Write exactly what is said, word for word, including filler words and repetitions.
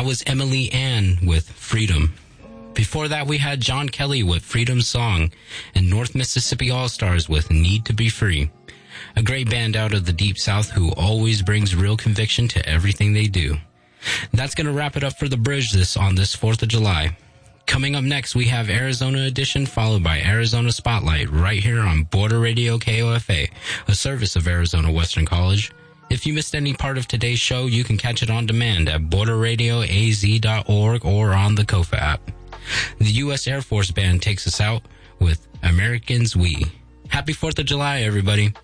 That was Emily Ann with Freedom. Before that, we had John Kelly with Freedom Song and North Mississippi All-Stars with Need to Be Free. A great band out of the Deep South who always brings real conviction to everything they do. That's going to wrap it up for The Bridge this on this fourth of July. Coming up next, we have Arizona Edition, followed by Arizona Spotlight, right here on Border Radio K O F A, a service of Arizona Western College. If you missed any part of today's show, you can catch it on demand at border radio a z dot org or on the Kofa app. The U S Air Force Band takes us out with Americans We. Happy fourth of July, everybody.